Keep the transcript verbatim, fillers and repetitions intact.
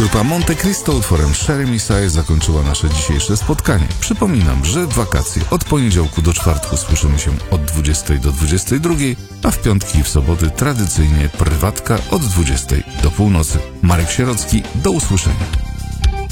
Grupa Monte Cristo utworem Sherry Messiah zakończyła nasze dzisiejsze spotkanie. Przypominam, że w wakacje od poniedziałku do czwartku słyszymy się od dwudziestej do dwudziestej drugiej, a w piątki i w soboty tradycyjnie prywatka od dwudziestej do północy. Marek Sierocki, do usłyszenia.